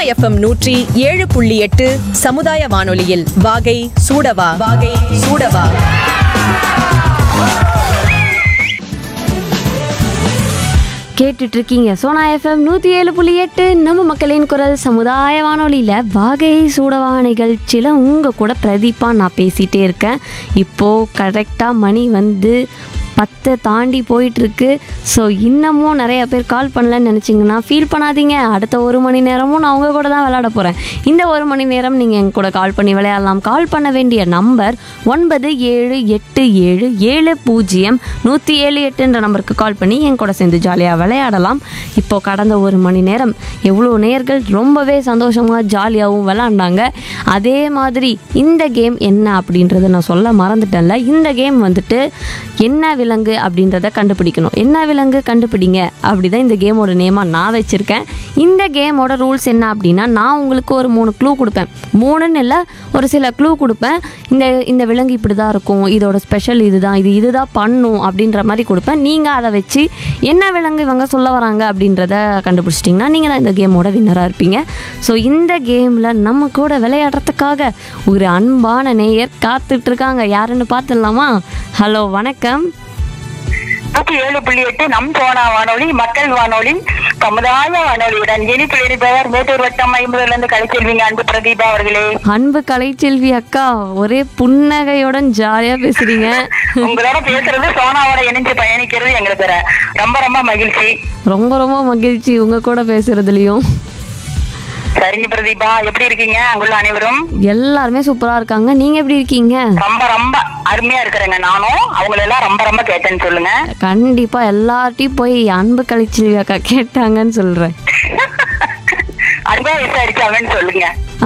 FM 107.8 சமுதாய வானொலியில் வாகை சூடவா வாகை சூடவா. கேட்டுட்டு இருக்கீங்க சோனா எஃப்எம் 107.8 நம்ம மக்களின் குரல் சமுதாய வானொலியில் வாகை சூடவா நிகழ்ச்சியில் உங்கள் கூட பிரதீப்பா நான் பேசிகிட்டே இருக்கேன். இப்போது கரெக்டாக மணி 10 தாண்டி போயிட்டுருக்கு. ஸோ இன்னமும் நிறைய பேர் கால் பண்ணலன்னு நினச்சிங்கன்னா ஃபீல் பண்ணாதீங்க. அடுத்த 1 மணி நேரமும் நான் உங்கள் கூட தான் விளையாட போகிறேன். இந்த 1 மணி நேரம் நீங்கள் எங்கள் கூட கால் பண்ணி விளையாடலாம். கால் பண்ண வேண்டிய நம்பர் 9787700178 நம்பருக்கு கால் பண்ணி என் கூட சேர்ந்து ஜாலியாக விளையாடலாம். இப்போது கடந்த 1 மணி நேரம் எவ்வளோ நேர்கள் ரொம்பவே சந்தோஷமாக ஜாலியாகவும் விளையாண்டாங்க. அதே மாதிரி இந்த கேம் என்ன அப்படின்றத நான் சொல்ல மறந்துட்டேன்ல. இந்த கேம் என்ன விலங்கு அப்படின்றத கண்டுபிடிக்கணும். என்ன விலங்கு கண்டுபிடிங்க அப்படிதான் இந்த கேமோட நேமாக நான் வச்சுருக்கேன். இந்த கேமோட ரூல்ஸ் என்ன அப்படின்னா, நான் உங்களுக்கு ஒரு 3 க்ளூ கொடுப்பேன். 3ன்னு இல்லை, ஒரு சில க்ளூ கொடுப்பேன். இந்த விலங்கு இப்படி தான் இருக்கும், இதோட ஸ்பெஷல் இதுதான் பண்ணும் அப்படின்ற மாதிரி கொடுப்பேன். நீங்கள் அதை வச்சு என்ன விலங்கு இவங்க சொல்ல வராங்க அப்படின்றத கண்டுபிடிச்சிட்டிங்கன்னா நீங்கள் தான் இந்த கேமோட வின்னராக இருப்பீங்க. ஸோ இந்த கேமில் நம்ம கூட விளையாடுறதுக்காக ஒரு அன்பான நேயர் காத்துட்ருக்காங்க. யாருன்னு பார்த்துடலாமா? ஹலோ, வணக்கம். 107.8 நம் சோனா வானொலி மக்கள் வானொலி சமுதாய வானொலியுடன் இனிப்பிலிருப்பவர் மேட்டூர் வட்டம் 50 கலைச்செல்விங்க. அன்பு பிரதீபா அவர்களே. அன்பு கலைச்செல்வி அக்கா, ஒரே புன்னகையுடன் ஜாலியா பேசுறீங்க. உங்களோட பேசுறது சோனாவோட இணைஞ்சு பயணிக்கிறது எங்களுக்கு ரொம்ப ரொம்ப மகிழ்ச்சி. ரொம்ப ரொம்ப மகிழ்ச்சி உங்க கூட பேசுறதுலயும். சரிங்க பிரதீபா, எப்படி இருக்கீங்க? அங்குள்ள அனைவரும் எல்லாருமே சூப்பரா இருக்காங்க. நீங்க எப்படி இருக்கீங்க? ரொம்ப ரொம்ப அருமையா இருக்கிறேங்க. நானும் அவங்களெல்லாம் ரொம்ப ரொம்ப கேட்டேன்னு சொல்லுங்க. கண்டிப்பா எல்லார்ட்டையும் போய் அன்பு கலைச்செல்வி அக்கா கேட்டாங்கன்னு சொல்றேன். அன்பா விசாரிச்சாங்கன்னு சொல்லுங்க.